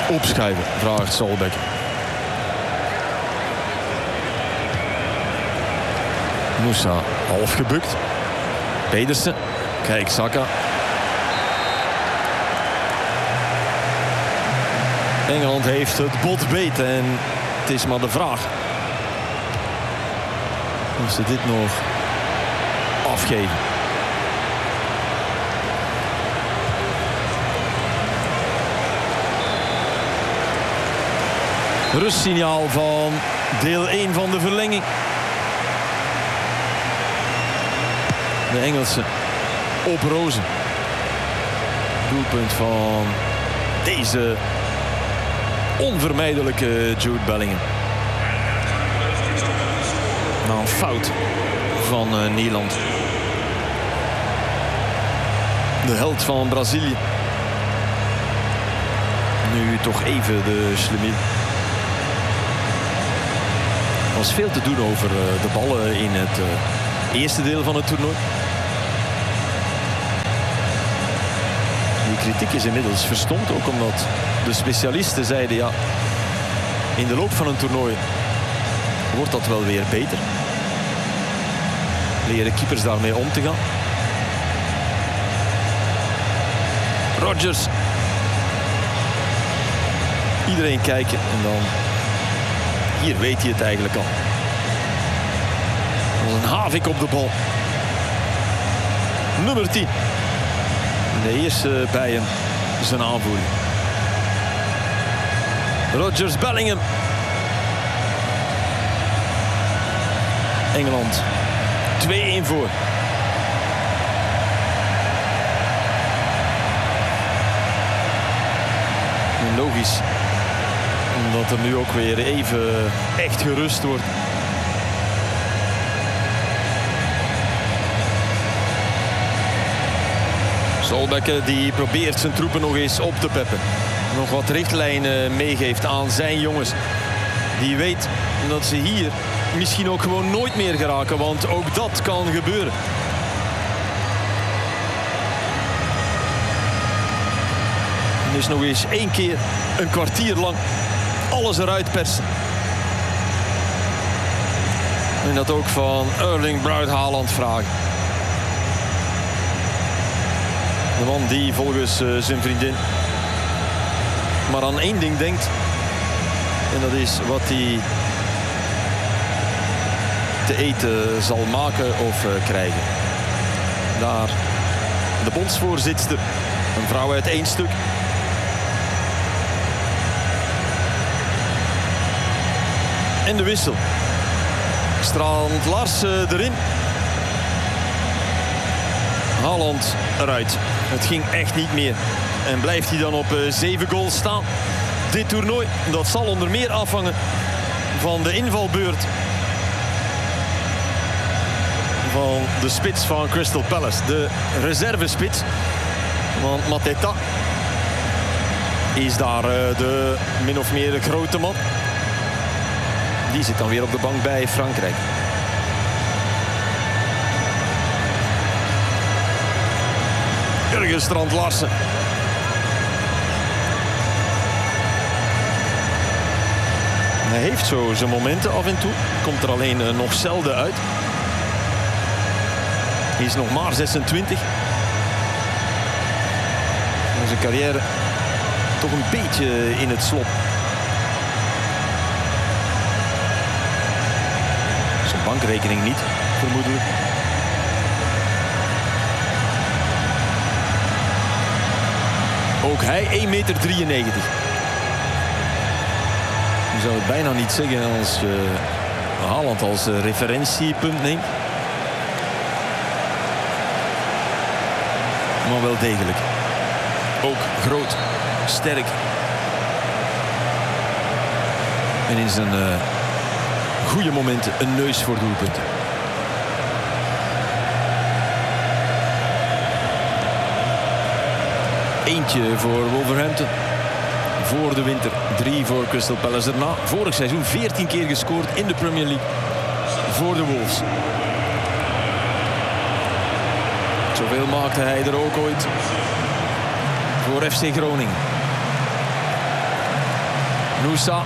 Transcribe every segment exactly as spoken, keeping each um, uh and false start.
opschuiven, vraagt Solbeck. Moussa half gebukt. Pedersen. Kijk, Saka. Engeland heeft het bot beet en het is maar de vraag of ze dit nog afgeven. Rustsignaal van deel één van de verlenging. De Engelsen op rozen. Doelpunt van deze onvermijdelijke Jude Bellingham. Na een fout van uh, Nederland. De held van Brazilië. Nu toch even de Schlemiel. Er was veel te doen over uh, de ballen in het uh, eerste deel van het toernooi. Die kritiek is inmiddels verstomd, ook omdat de specialisten zeiden ja, in de loop van een toernooi wordt dat wel weer beter. Leren keepers daarmee om te gaan. Rodgers. Iedereen kijken en dan hier weet hij het eigenlijk al. Dat was een havik op de bal. Nummer tien. De eerste bij hem zijn aanvoering. Rodgers, Bellingham. Engeland twee-een voor. En logisch. Omdat er nu ook weer even echt gerust wordt. Solbeck die probeert zijn troepen nog eens op te peppen. Nog wat richtlijnen meegeeft aan zijn jongens. Die weet dat ze hier misschien ook gewoon nooit meer geraken. Want ook dat kan gebeuren. Dus nog eens één keer een kwartier lang alles eruit persen. En dat ook van Erling Braut Haaland vragen. De man die volgens uh, zijn vriendin maar aan één ding denkt. En dat is wat hij te eten zal maken of uh, krijgen. Daar de bondsvoorzitter, een vrouw uit één stuk. En de wissel. Strand Larsen erin. Haaland eruit. Het ging echt niet meer. En blijft hij dan op uh, zeven goals staan. Dit toernooi, dat zal onder meer afhangen van de invalbeurt van de spits van Crystal Palace. De reservespits. Want Mateta is daar uh, de min of meer grote man. Die zit dan weer op de bank bij Frankrijk. Jurgen Strand Larsen. Hij heeft zo zijn momenten af en toe. Komt er alleen uh, nog zelden uit. Hij is nog maar zesentwintig. En zijn carrière toch een beetje in het slop. Zijn bankrekening niet, vermoedelijk. Ook hij één meter drieënnegentig. Je zou het bijna niet zeggen als je Haaland als uh, referentiepunt neemt. Maar wel degelijk. Ook groot, sterk. En in zijn uh, goede momenten een neus voor doelpunten. Eentje voor Wolverhampton. Voor de winter. Drie voor Crystal Palace. Daarna vorig seizoen veertien keer gescoord in de Premier League. Voor de Wolves. Zoveel maakte hij er ook ooit voor F C Groningen. Noosa.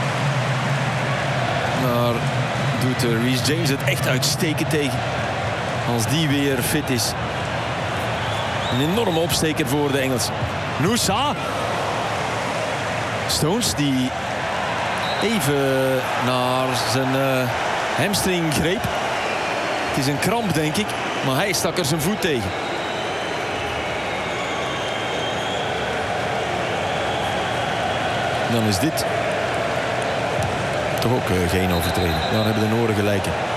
Maar doet uh, Reece James het echt uitstekend tegen. Als die weer fit is. Een enorme opsteker voor de Engelsen. Noosa. Stones die even naar zijn uh, hamstring greep. Het is een kramp, denk ik. Maar hij stak er zijn voet tegen. Dan is dit toch ook uh, geen overtreding. Dan hebben de Noorden gelijk.